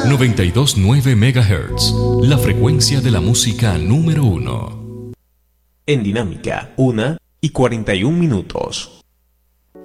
92.9 MHz, la frecuencia de la música número 1. En Dinámica, 1:41.